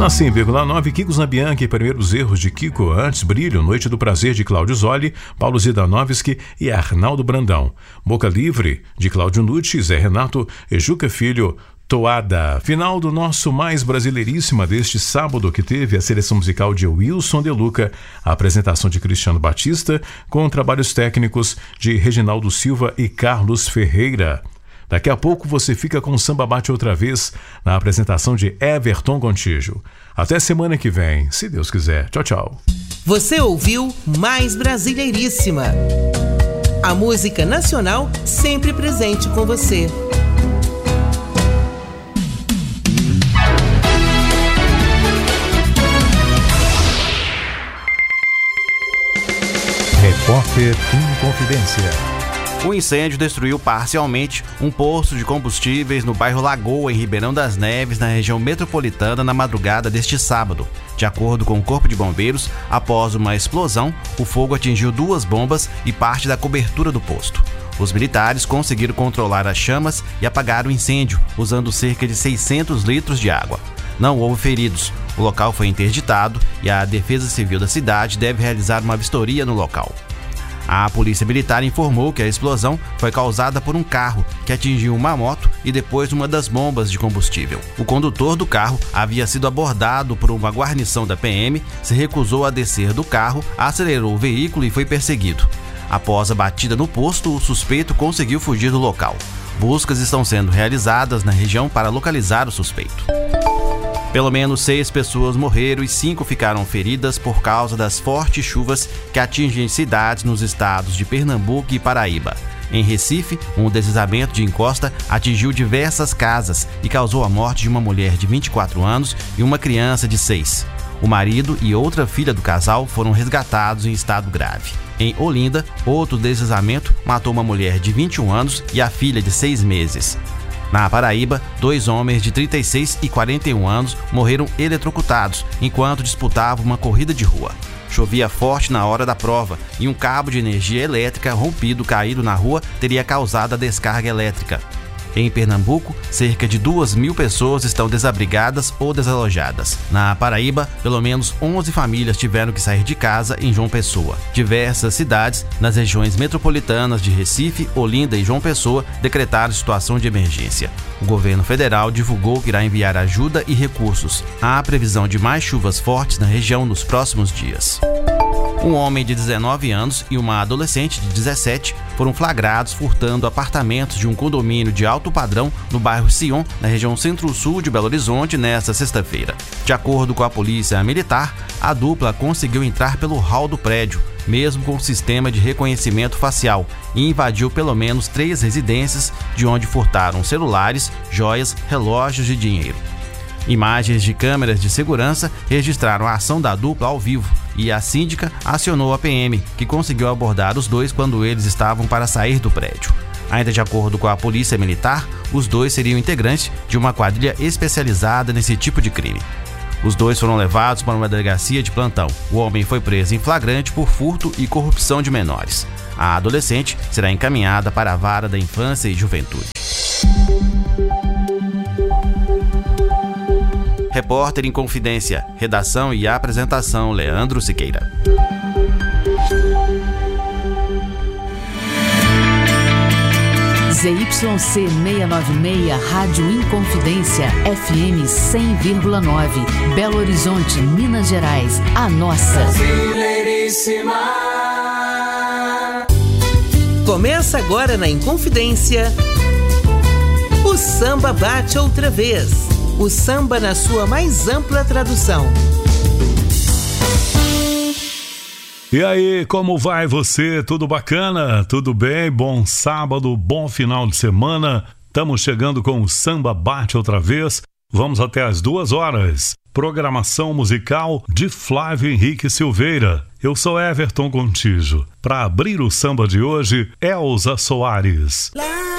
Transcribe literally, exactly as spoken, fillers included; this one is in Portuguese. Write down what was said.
Na cem vírgula nove, Kiko Zambianchi, Primeiros Erros de Kiko, Antes Brilho, Noite do Prazer de Cláudio Zoli, Paulo Zidanovski e Arnaldo Brandão. Boca Livre de Cláudio Nucci, Zé Renato e Juca Filho, Toada. Final do nosso Mais Brasileiríssima deste sábado, que teve a seleção musical de Wilson De Luca, a apresentação de Cristiano Batista, com trabalhos técnicos de Reginaldo Silva e Carlos Ferreira. Daqui a pouco você fica com o Samba Bate Outra Vez, na apresentação de Everton Gontijo. Até semana que vem, se Deus quiser. Tchau, tchau. Você ouviu Mais Brasileiríssima. A música nacional sempre presente com você. Repórter Inconfidência. O incêndio destruiu parcialmente um posto de combustíveis no bairro Lagoa, em Ribeirão das Neves, na região metropolitana, na madrugada deste sábado. De acordo com o Corpo de Bombeiros, após uma explosão, o fogo atingiu duas bombas e parte da cobertura do posto. Os militares conseguiram controlar as chamas e apagar o incêndio, usando cerca de seiscentos litros de água. Não houve feridos. O local foi interditado e a Defesa Civil da cidade deve realizar uma vistoria no local. A Polícia Militar informou que a explosão foi causada por um carro que atingiu uma moto e depois uma das bombas de combustível. O condutor do carro havia sido abordado por uma guarnição da P M, se recusou a descer do carro, acelerou o veículo e foi perseguido. Após a batida no posto, o suspeito conseguiu fugir do local. Buscas estão sendo realizadas na região para localizar o suspeito. Pelo menos seis pessoas morreram e cinco ficaram feridas por causa das fortes chuvas que atingem cidades nos estados de Pernambuco e Paraíba. Em Recife, um deslizamento de encosta atingiu diversas casas e causou a morte de uma mulher de vinte e quatro anos e uma criança de seis. O marido e outra filha do casal foram resgatados em estado grave. Em Olinda, outro deslizamento matou uma mulher de vinte e um anos e a filha de seis meses. Na Paraíba, dois homens de trinta e seis e quarenta e um anos morreram eletrocutados enquanto disputavam uma corrida de rua. Chovia forte na hora da prova e um cabo de energia elétrica rompido caído na rua teria causado a descarga elétrica. Em Pernambuco, cerca de duas mil pessoas estão desabrigadas ou desalojadas. Na Paraíba, pelo menos onze famílias tiveram que sair de casa em João Pessoa. Diversas cidades, nas regiões metropolitanas de Recife, Olinda e João Pessoa, decretaram situação de emergência. O governo federal divulgou que irá enviar ajuda e recursos. Há previsão de mais chuvas fortes na região nos próximos dias. Um homem de dezenove anos e uma adolescente de dezessete foram flagrados furtando apartamentos de um condomínio de alto padrão no bairro Sion, na região centro-sul de Belo Horizonte, nesta sexta-feira. De acordo com a polícia militar, a dupla conseguiu entrar pelo hall do prédio, mesmo com o sistema de reconhecimento facial, e invadiu pelo menos três residências, de onde furtaram celulares, joias, relógios e dinheiro. Imagens de câmeras de segurança registraram a ação da dupla ao vivo e a síndica acionou a P M, que conseguiu abordar os dois quando eles estavam para sair do prédio. Ainda de acordo com a polícia militar, os dois seriam integrantes de uma quadrilha especializada nesse tipo de crime. Os dois foram levados para uma delegacia de plantão. O homem foi preso em flagrante por furto e corrupção de menores. A adolescente será encaminhada para a vara da infância e juventude. Repórter Inconfidência, redação e apresentação Leandro Siqueira. Z Y C seiscentos e noventa e seis, Rádio Inconfidência, F M cem vírgula nove, Belo Horizonte, Minas Gerais, a nossa. Brasileiríssima. Começa agora na Inconfidência, o Samba Bate Outra Vez. O samba na sua mais ampla tradução. E aí, como vai você? Tudo bacana? Tudo bem? Bom sábado, bom final de semana. Estamos chegando com o Samba Bate Outra Vez. Vamos até as duas horas. Programação musical de Flávio Henrique Silveira. Eu sou Everton Gontijo. Para abrir o samba de hoje, Elza Soares.